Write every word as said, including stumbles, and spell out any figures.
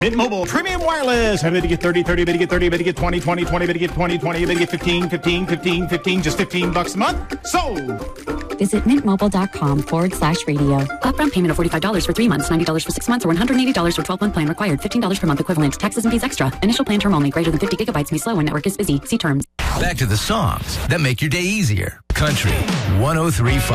Mint Mobile Premium Wireless. Better get thirty, thirty, better get thirty, better get twenty, twenty, twenty, better get twenty, twenty, better get fifteen, fifteen, fifteen, fifteen, just fifteen bucks a month. Sold! Visit mintmobile.com forward slash radio. Upfront payment of forty-five dollars for three months, ninety dollars for six months, or one hundred eighty dollars for twelve-month plan required. fifteen dollars per month equivalent. Taxes and fees extra. Initial plan term only. Greater than fifty gigabytes may slow when network is busy. See terms. Back to the songs that make your day easier. Country one oh three point five.